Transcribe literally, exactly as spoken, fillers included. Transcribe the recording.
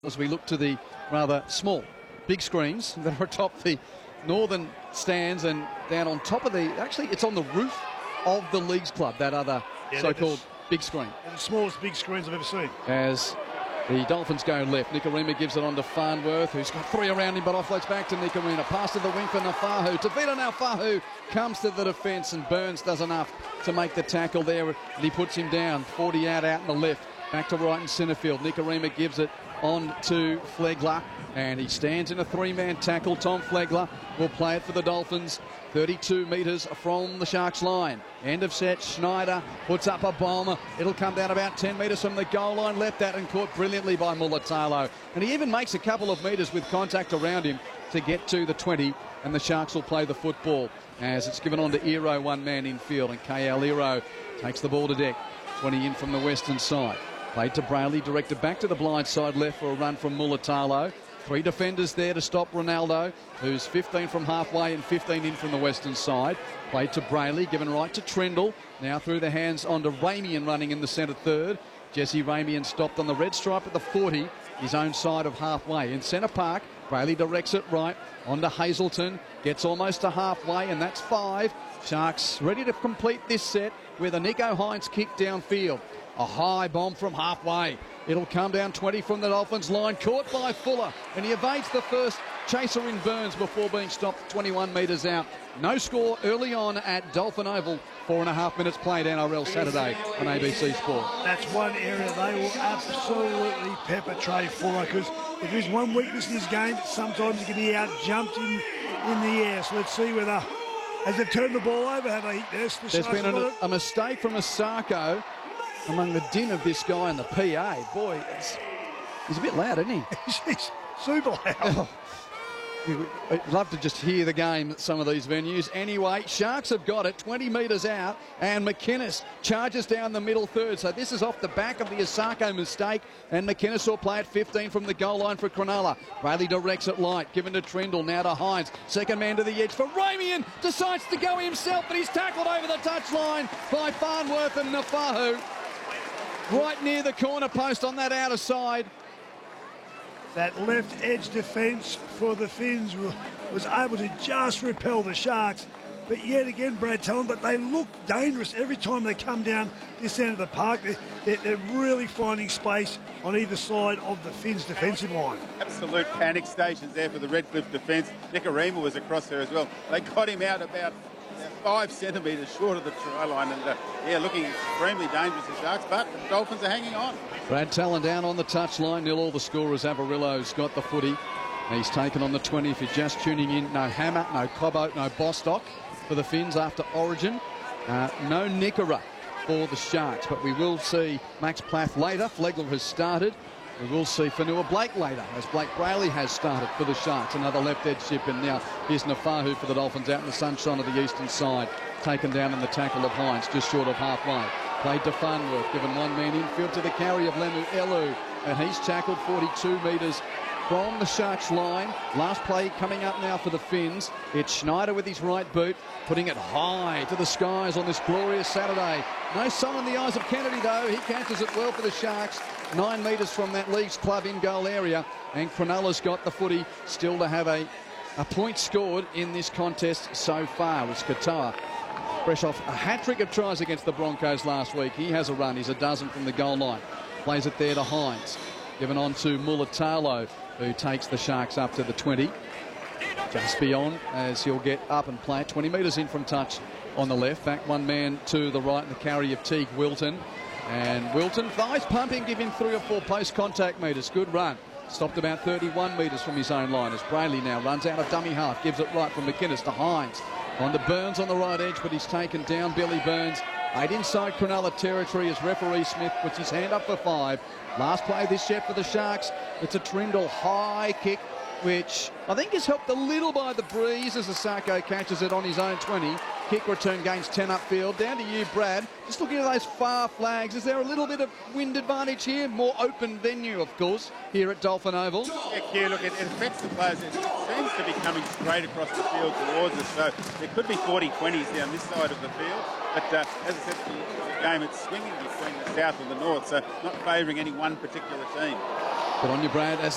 As we look to the rather small, big screens that are atop the northern stands and down on top of the, actually it's on the roof of the Leagues Club, that other yeah, so-called big screen. The smallest big screens I've ever seen. As the Dolphins go left, Nikorima gives it on to Farnworth, who's got three around him but offloads back to Nikorima. Pass to the wing for Nafahu. Tavita Nafahu comes to the defence and Burns does enough to make the tackle there and he puts him down. forty out out in the left. Back to right in centre field. Nikorima gives it on to Flegler and he stands in a three-man tackle. Tom Flegler will play it for the Dolphins. thirty-two metres from the Sharks line. End of set. Schneider puts up a bomb. It'll come down about ten metres from the goal line. Left that and caught brilliantly by Mulatalo. And he even makes a couple of metres with contact around him to get to the twenty. And the Sharks will play the football as it's given on to Ero, one man in field. And K L Ero takes the ball to deck. twenty in from the western side. Played to Brayley, directed back to the blind side left for a run from Mulatalo. Three defenders there to stop Ronaldo, who's fifteen from halfway and fifteen in from the western side. Played to Brayley, given right to Trendle. Now through the hands onto Ramian running in the centre third. Jesse Ramian stopped on the red stripe at the forty, his own side of halfway. In centre park, Brayley directs it right onto Hazelton. Gets almost to halfway and that's five. Sharks ready to complete this set with a Nico Hines kick downfield. A high bomb from halfway. It'll come down twenty from the Dolphins line. Caught by Fuller. And he evades the first chaser in Burns before being stopped twenty-one metres out. No score early on at Dolphin Oval. Four and a half minutes played N R L Saturday on A B C Sport. That's one area they will absolutely pepper Trey Fuller, because if there's one weakness in his game, sometimes he can be out-jumped in, in the air. So let's see whether, as they turn the ball over, have they hit this? The There's been a, a mistake from Asako among the din of this guy and the P A. Boy, it's, he's a bit loud, isn't he? He's super loud. Oh, I'd love to just hear the game at some of these venues. Anyway, Sharks have got it twenty metres out and McInnes charges down the middle third. So this is off the back of the Asako mistake and McInnes will play at fifteen from the goal line for Cronulla. Brayley directs it light, given to Trendle, now to Hines. Second man to the edge for Ramian. Decides to go himself, but he's tackled over the touchline by Farnworth and Nafahu. Right near the corner post on that outer side. That left edge defence for the Finns was able to just repel the Sharks. But yet again, Brad Tellen, but they look dangerous every time they come down this end of the park. They're, they're really finding space on either side of the Finns' defensive line. Absolute panic stations there for the Redcliffe defence. Nikorima was across there as well. They got him out about five centimetres short of the try line, and uh, yeah, looking extremely dangerous, the Sharks, but the Dolphins are hanging on. Brad Tellen down on the touchline, nil all the scorers. Avarillo's got the footy. He's taken on the twenty. If you're just tuning in, no Hammer, no Cobbo, no Bostock for the Finns after Origin. Uh, no Nickera for the Sharks, but we will see Max Plath later. Flegler has started. We will see Fanua Blake later, as Blake Brayley has started for the Sharks. Another left edge ship, and now here's Nafahu for the Dolphins out in the sunshine of the eastern side. Taken down in the tackle of Hines, just short of halfway. Played to Farnworth, given one man infield to the carry of Lemu Elu, and he's tackled forty-two metres from the Sharks line. Last play coming up now for the Finns. It's Schneider with his right boot, putting it high to the skies on this glorious Saturday. No sun in the eyes of Kennedy, though. He catches it well for the Sharks. Nine metres from that Leagues Club in goal area. And Cronulla's got the footy still to have a, a point scored in this contest so far. It's Katoa, fresh off a hat-trick of tries against the Broncos last week. He has a run. He's a dozen from the goal line. Plays it there to Hines. Given on to Mulatalo, who takes the Sharks up to the twenty. Just beyond, as he'll get up and play it. twenty metres in from touch on the left. Back one man to the right in the carry of Teague Wilton. And Wilton, thighs pumping, give him three or four post-contact metres. Good run. Stopped about thirty-one metres from his own line as Brayley now runs out of dummy half. Gives it right from McInnes to Hines. On to Burns on the right edge, but he's taken down. Billy Burns. Eight inside Cronulla territory as referee Smith puts his hand up for five. Last play this set for the Sharks. It's a Trindle high kick, which I think is helped a little by the breeze as Asako catches it on his own twenty. Kick return gains ten upfield. Down to you, Brad. Just looking at those far flags, is there a little bit of wind advantage here? More open venue, of course, here at Dolphin Oval. Yeah, Q, look, it, it affects the players. It seems to be coming straight across the field towards us, so there could be forty twenties down this side of the field. But uh, as I said, the game, it's swinging between the south and the north, so not favouring any one particular team. Good on you, Brad. As